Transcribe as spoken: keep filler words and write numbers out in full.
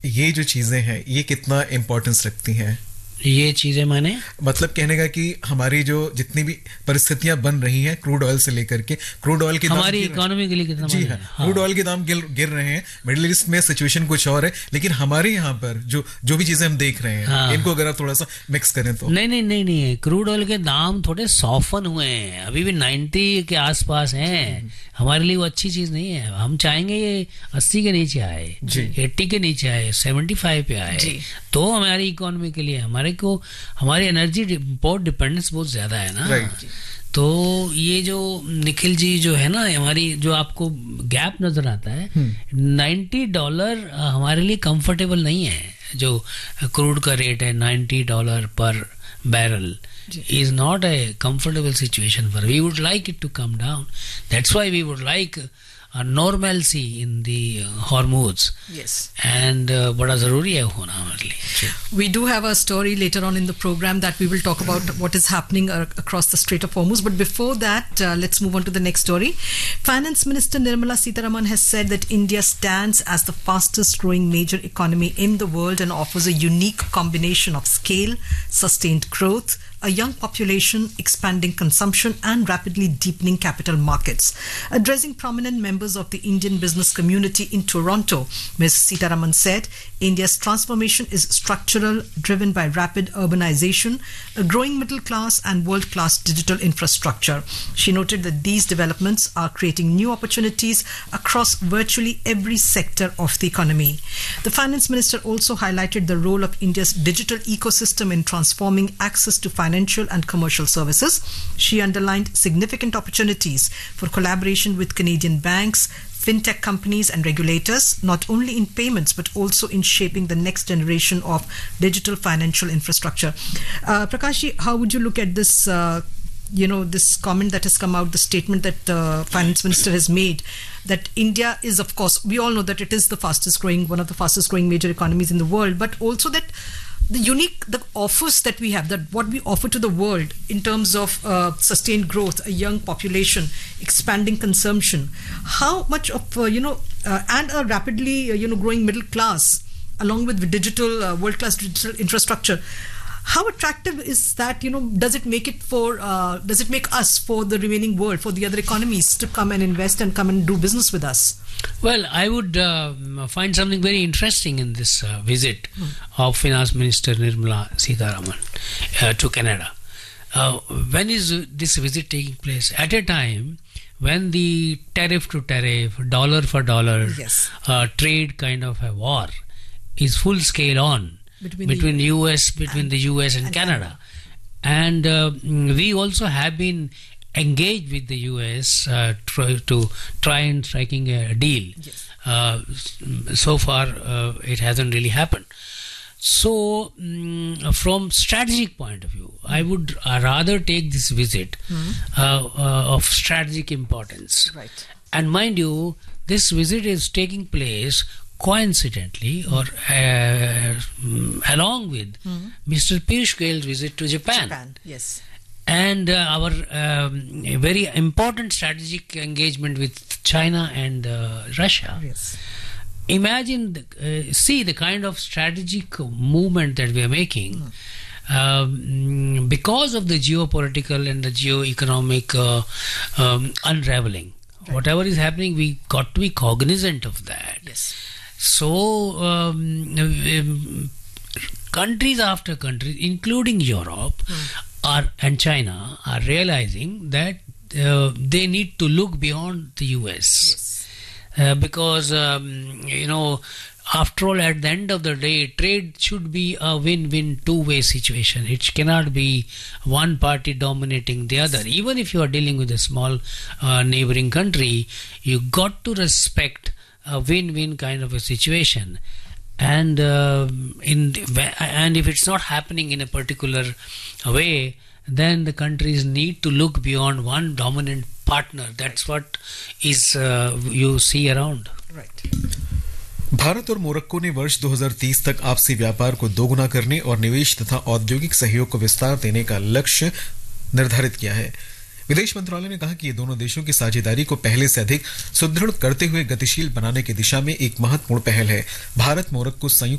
ये जो चीजें हैं ये कितना इम्पोर्टेंस रखती हैं? ये चीजें माने मतलब कहने का कि हमारी जो जितनी भी परिस्थितियां बन रही हैं क्रूड ऑयल से लेकर के, क्रूड ऑयल के हमारी इकोनॉमी के लिए कितना जी हाँ, हाँ क्रूड ऑयल के दाम गिर, गिर रहे हैं। मिडिल ईस्ट में सिचुएशन कुछ और है, लेकिन हमारे यहाँ पर जो जो भी चीजें हम देख रहे हैं, हाँ, इनको अगर आप थोड़ा सा मिक्स करें तो। नहीं नहीं नहीं नहीं क्रूड ऑयल के दाम थोड़े सॉफन हुए हैं, अभी भी नाइन्टी के आसपास हैं। हमारे लिए वो अच्छी चीज नहीं है। हम चाहेंगे ये अस्सी के नीचे आए, एट्टी के नीचे आए, सेवेंटी फाइव पे आए, तो हमारी इकोनॉमी के लिए, हमारे को हमारी एनर्जी इम्पोर्ट डिपेंडेंस बहुत ज्यादा है ना। right. तो ये जो निखिल जी जो है ना, हमारी जो आपको गैप नजर आता है, नाइन्टी डॉलर हमारे लिए कंफर्टेबल नहीं है। जो क्रूड का रेट है नाइन्टी डॉलर पर barrel is not a comfortable situation for. We would like it to come down. That's why we would like a normalcy in the uh, Hormuz. Yes. And uh, बड़ा ज़रूरी है होना हमारे लिए. We do have a story later on in the program that we will talk about what is happening uh, across the Strait of Hormuz. But before that, uh, let's move on to the next story. Finance Minister Nirmala Sitharaman has said that India stands as the fastest growing major economy in the world and offers a unique combination of scale, sustained growth, a young population, expanding consumption, and rapidly deepening capital markets. Addressing prominent members of the Indian business community in Toronto, Miz Sitharaman said, India's transformation is structural, driven by rapid urbanization, a growing middle class, and world-class digital infrastructure. She noted that these developments are creating new opportunities across virtually every sector of the economy. The finance minister also highlighted the role of India's digital ecosystem in transforming access to finance financial and commercial services. She underlined significant opportunities for collaboration with Canadian banks, fintech companies and regulators, not only in payments but also in shaping the next generation of digital financial infrastructure. Uh, Prakash, how would you look at this, uh, you know, this comment that has come out, the statement that the finance minister has made, that India is, of course, we all know that it is the fastest growing, one of the fastest growing major economies in the world, but also that the unique, the offers that we have, that what we offer to the world in terms of uh, sustained growth, a young population, expanding consumption, how much of, uh, you know, uh, and a rapidly, uh, you know, growing middle class, along with digital, uh, world-class digital infrastructure, how attractive is that? You know, does it make it for, uh, does it make us for the remaining world, for the other economies to come and invest and come and do business with us? Well, I would uh, find something very interesting in this uh, visit mm. of Finance Minister Nirmala Sitharaman uh, to Canada. Uh, when is this visit taking place? At a time when the tariff to tariff, dollar for dollar, yes. uh, trade kind of a war is full scale on between, between the U S, between and, the U S and, and Canada. Canada. And uh, we also have been engaged with the U S uh, try to try and striking a deal. Yes. Uh, so far, uh, it hasn't really happened. So, um, from strategic point of view, mm-hmm. I would uh, rather take this visit mm-hmm. uh, uh, of strategic importance. Right. And mind you, this visit is taking place coincidentally or uh, along with mm-hmm. Mister Piyush Goyal's visit to Japan. Japan, yes. And uh, our um, very important strategic engagement with China and uh, Russia. Yes. Imagine, the, uh, see the kind of strategic movement that we are making mm. um, because of the geopolitical and the geo-economic uh, um, unraveling. Right. Whatever is happening, we got to be cognizant of that. Yes. So, um, um, countries after countries, including Europe, mm. Are, and China are realizing that uh, they need to look beyond the U S. Yes. Uh, because um, you know, after all, at the end of the day, trade should be a win-win two-way situation. It cannot be one party dominating the other. Even if you are dealing with a small uh, neighboring country, you got to respect a win-win kind of a situation. And uh, in the, and if it's not happening in a particular way, then the countries need to look beyond one dominant partner. That's what is uh, you see around. Right. Bharat और Morocco ने वर्ष दो हज़ार तीस तक आपसी व्यापार को दोगुना करने और निवेश तथा औद्योगिक सहयोग को विस्तार देने का लक्ष्य निर्धारित किया है। विदेश मंत्रालय ने कहा कि ये दोनों देशों की साझेदारी को पहले से अधिक सुदृढ़ करते हुए गतिशील बनाने की दिशा में एक महत्वपूर्ण पहल है। भारत मोरक्को संयुक्त